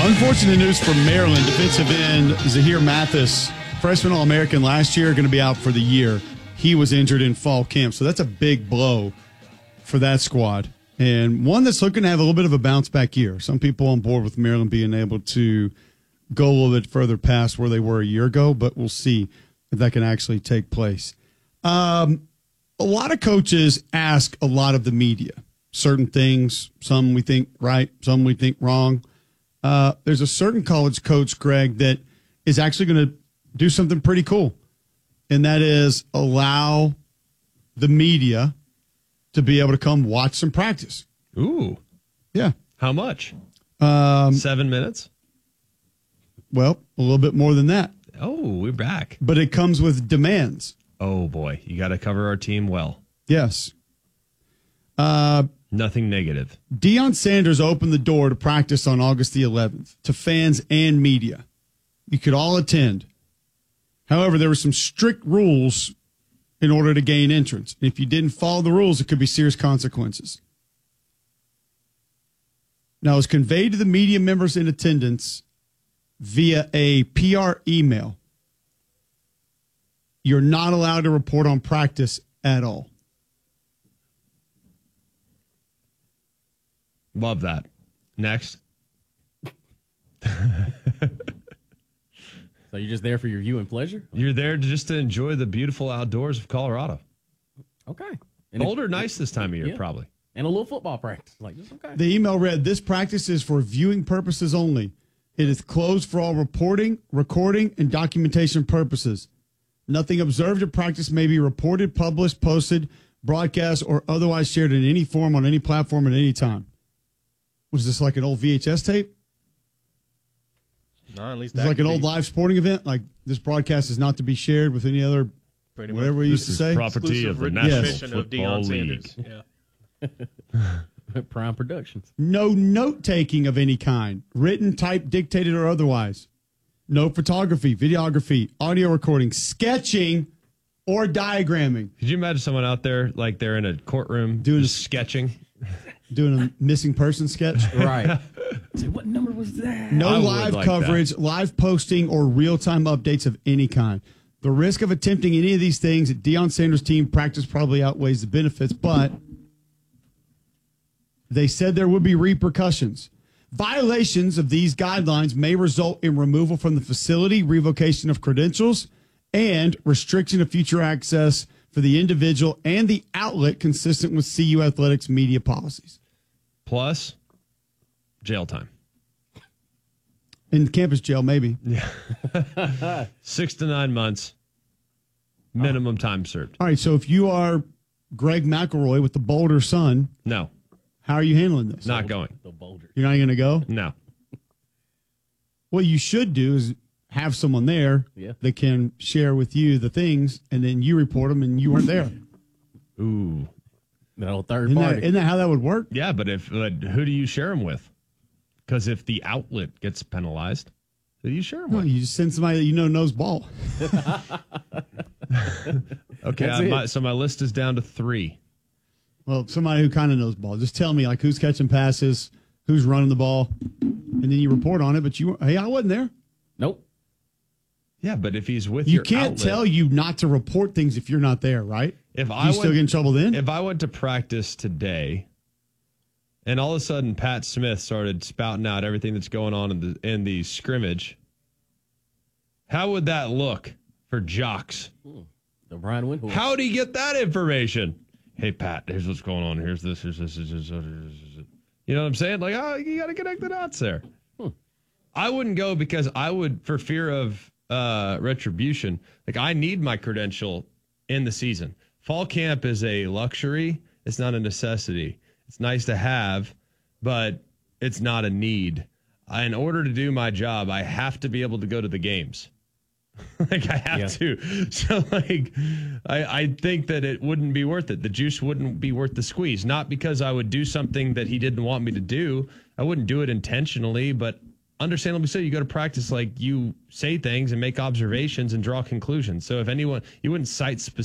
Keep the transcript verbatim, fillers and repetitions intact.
Unfortunate news for Maryland. Defensive end Zahir Mathis, freshman All-American last year, going to be out for the year. He was injured in fall camp, so that's a big blow for that squad. And one that's looking to have a little bit of a bounce-back year. Some people on board with Maryland being able to go a little bit further past where they were a year ago, but we'll see if that can actually take place. Um, a lot of coaches ask a lot of the media certain things, some we think right, some we think wrong. Uh, there's a certain college coach, Greg, that is actually going to do something pretty cool, and that is allow the media to be able to come watch some practice. Ooh. Yeah. How much? Um, Seven minutes? Well, a little bit more than that. Oh, we're back. But it comes with demands. Oh, boy. You got to cover our team well. Yes. Uh, Nothing negative. Deion Sanders opened the door to practice on August the eleventh to fans and media. You could all attend. However, there were some strict rules in order to gain entrance. If you didn't follow the rules, it could be serious consequences. Now, it was conveyed to the media members in attendance via a P R email. You're not allowed to report on practice at all. Love that. Next. So you're just there for your viewing pleasure? You're there to just to enjoy the beautiful outdoors of Colorado. Okay. And Cold or nice this time of year, yeah. probably. And a little football practice. Like, just okay. The email read, this practice is for viewing purposes only. It is closed for all reporting, recording, and documentation purposes. Nothing observed at practice may be reported, published, posted, broadcast, or otherwise shared in any form on any platform at any time. Was this like an old V H S tape? No, at least It's that like an could old be live sporting event. Like this broadcast is not to be shared with any other, pretty whatever much. we used This to is say. property of the Exclusive National transmission of Football Deion League. Sanders. Yeah. Prime Productions. No note taking of any kind, written, typed, dictated, or otherwise. No photography, videography, audio recording, sketching, or diagramming. Could you imagine someone out there like they're in a courtroom Doing just sketching? Doing a missing person sketch. Right. Say, what number was that? No I would live like coverage, live posting, or real-time updates of any kind. The risk of attempting any of these things at Deion Sanders' team practice probably outweighs the benefits, but they said there would be repercussions. Violations of these guidelines may result in removal from the facility, revocation of credentials, and restriction of future access for the individual and the outlet consistent with C U Athletics media policies. Plus, jail time. In campus jail, maybe. Yeah. Six to nine months. Minimum time served. All right, so if you are Greg McElroy with the Boulder Sun, No, how are you handling this? not going. The Boulder. You're not going to go? No. What you should do is have someone there Yeah. that can share with you the things, and then you report them, and you weren't there. Ooh. That old third Isn't that, party. isn't that how that would work? Yeah, but if but who do you share them with? Because if the outlet gets penalized, who do you share them No, with? you just send somebody that you know knows ball. Okay, That's I, it. my, so my list is down to three. Well, somebody who kind of knows ball. Just tell me, like, who's catching passes, who's running the ball, and then you report on it. But you, hey, I wasn't there. Nope. Yeah, but if he's with You your can't outlet, tell you not to report things if you're not there, right? if Do I you still went, get in trouble then? if I went to practice today, and all of a sudden Pat Smith started spouting out everything that's going on in the in the scrimmage, how would that look for jocks? The Brian Windhorst. How would he get that information? Hey, Pat, here's what's going on. Here's this, here's this, here's this. Here's this. You know what I'm saying? Like, oh, you got to connect the dots there. Hmm. I wouldn't go because I would, for fear of uh, retribution, like I need my credential in the season. Fall camp is a luxury. It's not a necessity. It's nice to have, but it's not a need. I, in order to do my job, I have to be able to go to the games. Like I have Yeah. to. So like I, I think that it wouldn't be worth it. The juice wouldn't be worth the squeeze. Not because I would do something that he didn't want me to do. I wouldn't do it intentionally, but understandably so. You go to practice, like you say things and make observations and draw conclusions. So if anyone, you wouldn't cite specific